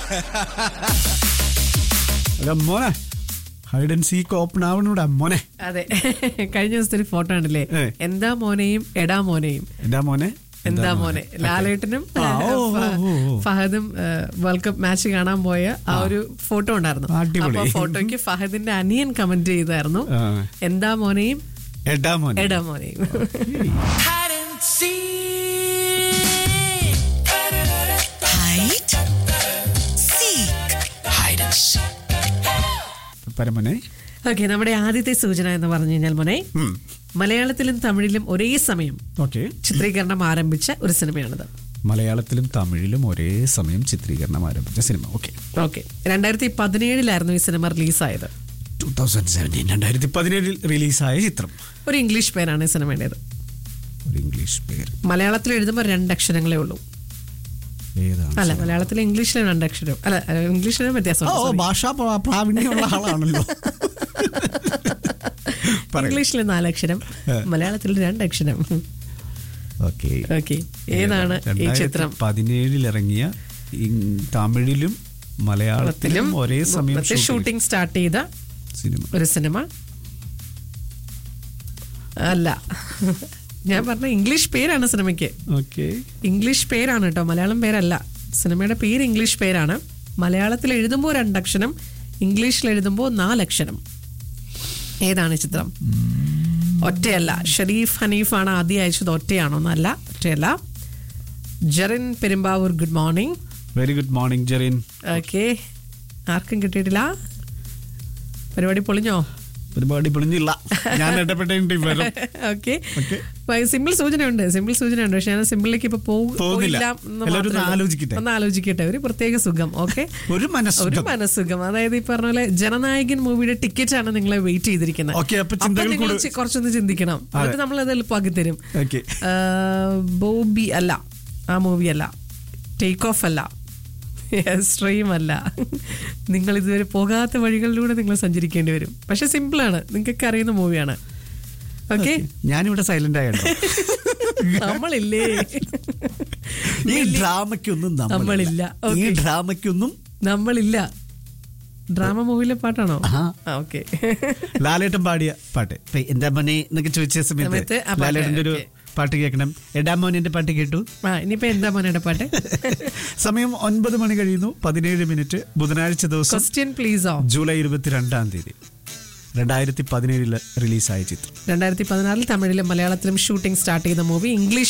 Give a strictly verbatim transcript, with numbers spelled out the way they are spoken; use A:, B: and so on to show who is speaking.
A: മോനെ hide and seek open ആവണൂടാ മോനെ.
B: അതെ, കഴിഞ്ഞ ദിവസത്തെ ഒരു ഫോട്ടോ ഉണ്ടല്ലേ, എന്താ മോനെയും എടാ മോനെയും.
A: എന്താ മോനെ
B: എന്താ മോനെ ലാലേട്ടനും ഫഹദും വേൾഡ് കപ്പ് മാച്ച് കാണാൻ പോയ ആ ഒരു ഫോട്ടോ ഉണ്ടായിരുന്നു. അപ്പൊ ഫോട്ടോയ്ക്ക് ഫഹദിന്റെ അനിയൻ കമന്റ് ചെയ്തായിരുന്നു, എന്താ മോനെയും
A: എടാ മോനെ
B: എടാ മോനെയും. ഓക്കെ, നമ്മുടെ ആദ്യത്തെ സൂചന എന്ന് പറഞ്ഞു കഴിഞ്ഞാൽ മോനെ, മലയാളത്തിലും തമിഴിലും ഒരേ സമയം ചിത്രീകരണം ആരംഭിച്ച ഒരു സിനിമയാണിത്.
A: മലയാളത്തിലും തമിഴിലും ഒരേ സമയം ചിത്രീകരണം ആരംഭിച്ച സിനിമ. ഓക്കെ
B: ഓക്കെ രണ്ടായിരത്തി പതിനേഴിലായിരുന്നു ഈ സിനിമ റിലീസായത്.
A: രണ്ടായിരത്തി പതിനേഴിൽ റിലീസായ ചിത്രം.
B: ഒരു ഇംഗ്ലീഷ് പേരാണ് ഈ സിനിമയുടേത്.
A: ഒരു ഇംഗ്ലീഷ് പേര്.
B: മലയാളത്തിൽ എഴുതുമ്പോൾ രണ്ടക്ഷരങ്ങളേ ഉള്ളൂ. അല്ല, മലയാളത്തിലെ ഇംഗ്ലീഷിലെ രണ്ടക്ഷരം. അല്ല, ഇംഗ്ലീഷിലെ വ്യത്യാസം.
A: ഭാഷാ പ്രാവീണ്യമുള്ള ആളാണല്ലോ.
B: ഇംഗ്ലീഷിലെ നാലക്ഷരം, മലയാളത്തിൽ രണ്ടക്ഷരം. ഏതാണ് ഈ ചിത്രം?
A: പതിനേഴിൽ ഇറങ്ങിയ തമിഴിലും മലയാളത്തിലും ഒരേ സമയം
B: ഷൂട്ടിംഗ് സ്റ്റാർട്ട് ചെയ്ത ഒരു സിനിമ അല്ല. ഞാൻ പറഞ്ഞ ഇംഗ്ലീഷ് പേരാണ് സിനിമയ്ക്ക്. ഇംഗ്ലീഷ് പേരാണ് കേട്ടോ, മലയാളം പേരല്ല. സിനിമയുടെ പേര് ഇംഗ്ലീഷ് പേരാണ്. മലയാളത്തിൽ എഴുതുമ്പോൾ രണ്ടക്ഷരം, ഇംഗ്ലീഷിൽ എഴുതുമ്പോൾ നാലക്ഷരം. ഏതാണ് ചിത്രം? ഒറ്റയല്ല. ഷരീഫ് ഹനീഫാണ് ആദ്യം അയച്ചത്. ഒറ്റയാണോ? എന്നല്ല, ഒറ്റയല്ല. Jerin Perumbavoor, good morning.
A: Very good morning Jerin.
B: Okay, ആർക്കും കിട്ടിയിട്ടില്ല. പരിപാടി പൊളിഞ്ഞോ?
A: പരിപാടി പൊളിഞ്ഞില്ല, ഞാൻ
B: ഓക്കെ. സിമ്പിൾ സൂചനയുണ്ട്, സിമ്പിൾ സൂചനയുണ്ട്. പക്ഷെ ഞാൻ സിമ്പിളിലേക്ക് ഇപ്പൊ പോകില്ല. ഒന്ന് ആലോചിക്കട്ടെ. ഒരു പ്രത്യേക സുഖം. ഓക്കെ, ഒരു മനസ്സുഖം. അതായത് ഈ പറഞ്ഞ പോലെ ജനനായകൻ മൂവിയുടെ ടിക്കറ്റ് ആണ് നിങ്ങളെ വെയിറ്റ് ചെയ്തിരിക്കുന്നത്. അപ്പൊ നിങ്ങൾ കുറച്ചൊന്ന് ചിന്തിക്കണം. എന്നിട്ട് നമ്മൾ അത് എളുപ്പമാക്കി തരും. ബോബി അല്ല, ആ മൂവി അല്ല. ടേക്ക് ഓഫ് അല്ല, സ്ട്രീം അല്ല. നിങ്ങൾ ഇതുവരെ പോകാത്ത വഴികളിലൂടെ നിങ്ങൾ സഞ്ചരിക്കേണ്ടി വരും. പക്ഷെ സിമ്പിളാണ്, നിങ്ങൾക്കൊക്കെ അറിയുന്ന മൂവിയാണ്. ഓക്കെ,
A: ഞാനിവിടെ സൈലന്റ് ആയോ?
B: നമ്മളില്ലേ,
A: ഈ ഡ്രാമയ്ക്കൊന്നും
B: നമ്മളില്ല.
A: ഈ ഡ്രാമയ്ക്കൊന്നും
B: നമ്മളില്ല. ഡ്രാമ മൂവിയിലെ പാട്ടാണോ? ഓക്കെ,
A: ലാലേട്ടൻ പാടിയ പാട്ട്. എന്താ മോനെ എന്നൊക്കെ ചോദിച്ച സമയത്ത് ലാലേട്ടന്റെ ഒരു പാട്ട് കേൾക്കണം. എടാ മോനെ പാട്ട് കേട്ടു.
B: ഇനിയിപ്പോ എന്താ മോനെ പാട്ട്?
A: സമയം ഒൻപത് മണി കഴിയുന്നു പതിനേഴ് മിനിറ്റ്. ബുധനാഴ്ച ദിവസം.
B: Question please.
A: ജൂലൈ ഇരുപത്തിരണ്ടാം തീയതി രണ്ടായിരത്തി പതിനേഴില് റിലീസായ ചിത്രം.
B: രണ്ടായിരത്തി പതിനാറിൽ തമിഴിലും മലയാളത്തിലും ഷൂട്ടിംഗ് സ്റ്റാർട്ട് ചെയ്ത മൂവി. ഇംഗ്ലീഷ്